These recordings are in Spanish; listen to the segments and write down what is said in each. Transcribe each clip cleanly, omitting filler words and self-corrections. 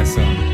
corazón.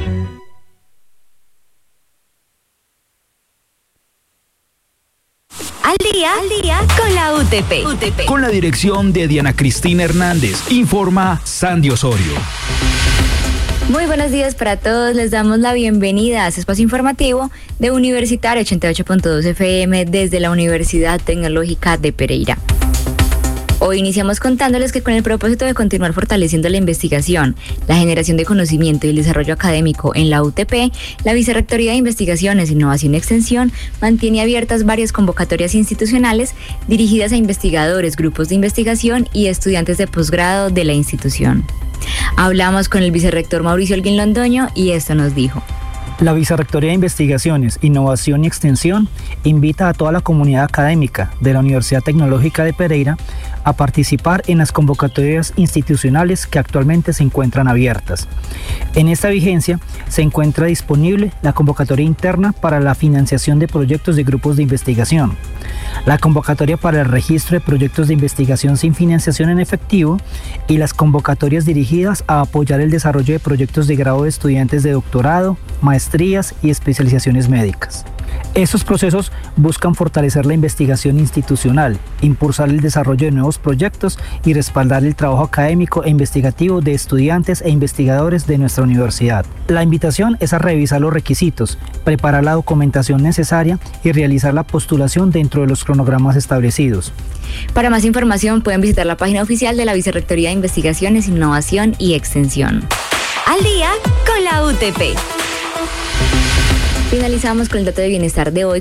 Al día con la UTP. Con la dirección de Diana Cristina Hernández, informa Sandy Osorio. Muy buenos días para todos, les damos la bienvenida a este espacio informativo de Universitario 88.2 FM desde la Universidad Tecnológica de Pereira. Hoy iniciamos contándoles que con el propósito de continuar fortaleciendo la investigación, la generación de conocimiento y el desarrollo académico en la UTP, la Vicerrectoría de Investigaciones, Innovación y Extensión mantiene abiertas varias convocatorias institucionales dirigidas a investigadores, grupos de investigación y estudiantes de posgrado de la institución. Hablamos con el vicerrector Mauricio Holguín Londoño y esto nos dijo. La Vicerrectoría de Investigaciones, Innovación y Extensión invita a toda la comunidad académica de la Universidad Tecnológica de Pereira a participar en las convocatorias institucionales que actualmente se encuentran abiertas. En esta vigencia se encuentra disponible la convocatoria interna para la financiación de proyectos de grupos de investigación, la convocatoria para el registro de proyectos de investigación sin financiación en efectivo y las convocatorias dirigidas a apoyar el desarrollo de proyectos de grado de estudiantes de doctorado, maestrías y especializaciones médicas. Estos procesos buscan fortalecer la investigación institucional, impulsar el desarrollo de nuevos proyectos y respaldar el trabajo académico e investigativo de estudiantes e investigadores de nuestra universidad. La invitación es a revisar los requisitos, preparar la documentación necesaria y realizar la postulación dentro de los cronogramas establecidos. Para más información pueden visitar la página oficial de la Vicerrectoría de Investigaciones, Innovación y Extensión. Al día con la UTP. Finalizamos con el dato de bienestar de hoy